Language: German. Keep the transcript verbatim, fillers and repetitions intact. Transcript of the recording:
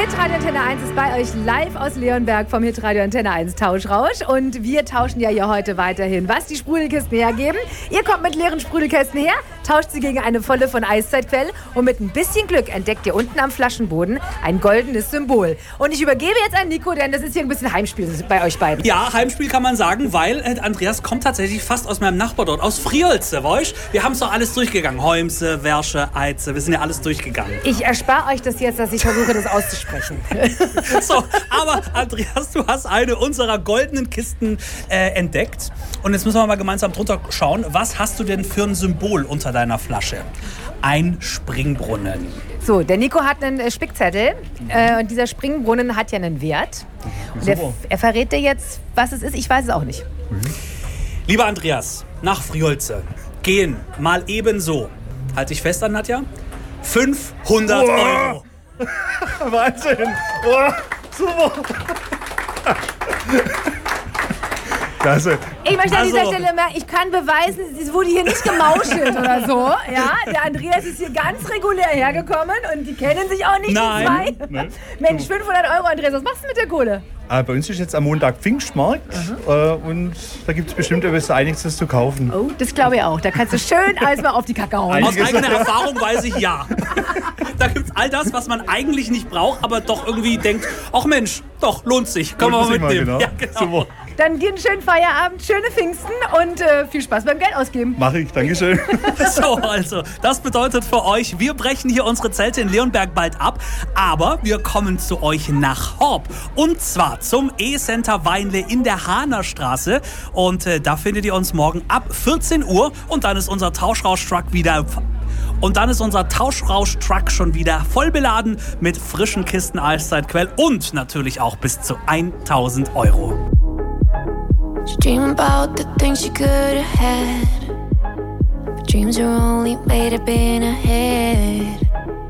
Hitradio Antenne eins ist bei euch live aus Leonberg vom Hitradio Antenne eins Tauschrausch. Und wir tauschen ja hier heute weiterhin, was die Sprudelkisten hergeben. Ihr kommt mit leeren Sprudelkästen her, tauscht sie gegen eine volle von Eiszeitquelle und mit ein bisschen Glück entdeckt ihr unten am Flaschenboden ein goldenes Symbol. Und ich übergebe jetzt an Nico, denn das ist hier ein bisschen Heimspiel bei euch beiden. Ja, Heimspiel kann man sagen, weil äh, Andreas kommt tatsächlich fast aus meinem Nachbardort, aus Friolze, weißt? Wir haben es doch alles durchgegangen. Heumse, Wersche, Eize, wir sind ja alles durchgegangen. Ich erspare euch das jetzt, dass ich versuche, das auszusprechen. So, aber Andreas, du hast eine unserer goldenen Kisten äh, entdeckt. Und jetzt müssen wir mal gemeinsam drunter schauen, was hast du denn für ein Symbol unter deiner Flasche? Ein Springbrunnen. So, der Nico hat einen äh, Spickzettel äh, und dieser Springbrunnen hat ja einen Wert. Und er, er verrät dir jetzt, was es ist. Ich weiß es auch nicht. Mhm. Lieber Andreas, nach Friolze gehen mal ebenso, halt dich fest an, Nadja, fünfhundert oh. Euro. Wahnsinn! Oh, super! Klasse. Ich möchte an Also, dieser Stelle merken, ich kann beweisen, es wurde hier nicht gemauschelt oder so. Ja, der Andreas ist hier ganz regulär hergekommen und die kennen sich auch nicht, Nein. die zwei. Nein. Mensch, fünfhundert Euro, Andreas, was machst du mit der Kohle? Ah, bei uns ist jetzt am Montag Pfingstmarkt äh, und da gibt es bestimmt etwas Einiges zu kaufen. Oh, das glaube ich auch. Da kannst du schön alles mal auf die Kacke hauen. Aus eigener Erfahrung weiß ich ja. Da gibt's all das, was man eigentlich nicht braucht, aber doch irgendwie denkt, ach Mensch, doch, lohnt sich. Können wir mal mitnehmen. Genau. Ja, genau. Super. Dann dir einen schönen Feierabend, schöne Pfingsten und äh, viel Spaß beim Geld ausgeben. Mach ich, Dankeschön. So, also, das bedeutet für euch, wir brechen hier unsere Zelte in Leonberg bald ab, aber wir kommen zu euch nach Horb. Und zwar zum E-Center Weinle in der Hahnerstraße. Und äh, da findet ihr uns morgen ab vierzehn Uhr und dann ist unser Tauschrausch-Truck wieder... Und dann ist unser Tauschrausch-Truck schon wieder voll beladen mit frischen Kisten Eiszeitquell und natürlich auch bis zu tausend Euro. Dream about the things you could have had, but dreams are only made up in a head.